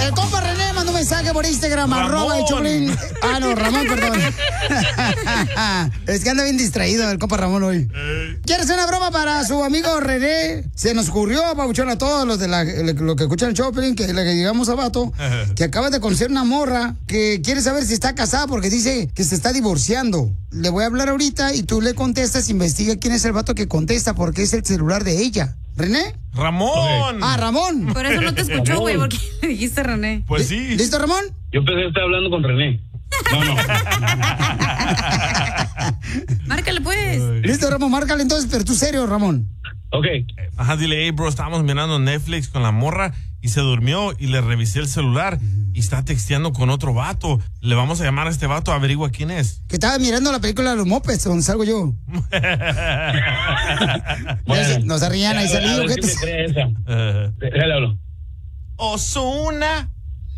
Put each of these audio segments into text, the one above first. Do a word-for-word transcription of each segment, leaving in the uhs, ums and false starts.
El compa René mandó un mensaje por Instagram, arroba el Choplin. Ah, no, Ramón, perdón. Es que anda bien distraído el compa Ramón hoy. ¿Quiere hacer una broma para su amigo René? Se nos ocurrió, pabuchón, a todos los de la, lo que escuchan el Choplin, que le digamos a Vato, que acaba de conocer una morra que quiere saber si está casada porque dice que se está divorciando. Le voy a hablar ahorita y tú le contestas, investiga quién es el vato que contesta porque es el celular de ella. ¿René? ¡Ramón! Ah, Ramón. Por eso no te escuchó, güey, porque le dijiste René. Pues sí. ¿Listo, Ramón? Yo pensé que estaba hablando con René. No, no. Márcale, pues. Listo, Ramón, márcale entonces, pero tú serio, Ramón. Ok. Ajá, dile, hey, bro, estábamos mirando Netflix con la morra y se durmió y le revisé el celular y está texteando con otro vato. Le vamos a llamar a este vato, averigua quién es. Que estaba mirando la película de los mopeds, donde salgo yo. Bueno, no se rían, ahí salí, a ver ojetes. si me cree esa. Uh, Déjale hablo. Ozuna.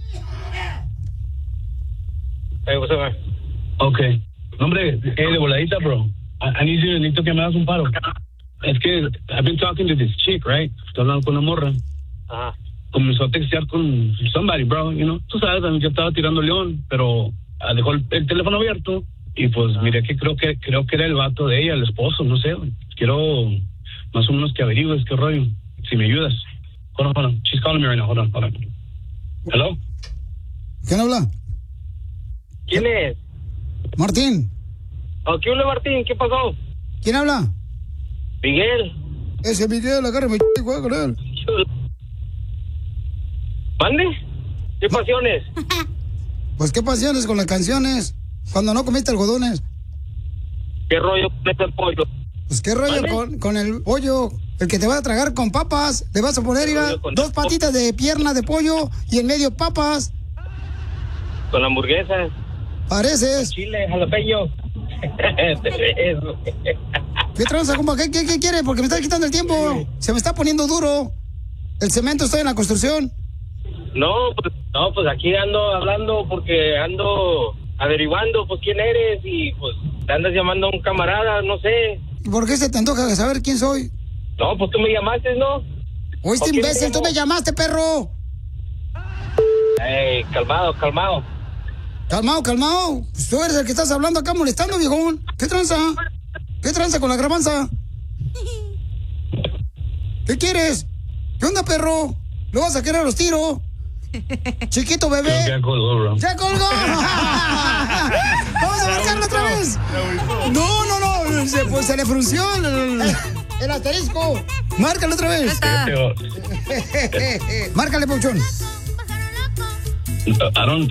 Hey, what's up, man? Ok. No, hombre, hey, de voladita, bro. I, I need you, necesito que me hagas un paro. Es que I've been talking to this chick, right? Estoy hablando con una morra. Ajá. Comenzó a textear con somebody, bro, you know. Tú sabes, yo estaba tirando león, pero ah, dejó el, el teléfono abierto y pues miré que creo que creo que era el vato de ella, el esposo, no sé. Quiero más o menos que averigües qué rollo, si me ayudas. Hold on, hold on. She's calling me right now. Hold on, hold on. Hello. ¿Quién habla? ¿Quién es? Martín. Oh, ¿qué hola, Martín? ¿Qué pasó? ¿Quién habla? Miguel. Ese Miguel, agárrame y juega con él. ¿Mande? ¿Qué pasiones? Pues qué pasiones con las canciones. Cuando no comiste algodones. ¿Qué rollo con este pollo? Pues qué rollo con, con el pollo. El que te va a tragar con papas. Le vas a poner ira, dos patitas de pierna de pollo y en medio papas. Con hamburguesas. Pareces. Chile, jalapeño. ¿Qué tranza, compa? ¿Qué, qué, ¿Qué quiere? Porque me está quitando el tiempo. Se me está poniendo duro. El cemento está en la construcción. No, pues, no, pues aquí ando hablando porque ando averiguando, pues, quién eres y, pues, te andas llamando a un camarada, no sé. ¿Y por qué se te antoja saber quién soy? No, pues tú me llamaste, ¿no? Oíste, imbécil, tú me llamaste, perro. Ey, calmado, calmado. Calmado, calmado. Pues tú eres el que estás hablando acá molestando, viejón. ¿Qué tranza? ¿Qué tranza con la grabanza? ¿Qué quieres? ¿Qué onda, perro? ¿Lo vas a querer a los tiros? Chiquito bebé. Ya colgó, bro. ¡Ya colgó! ¡Vamos a marcarlo otra vez! No, no, no. Se, pues, se le frunció el, el asterisco. Márcalo otra vez. Márcale, Pauchón. I don't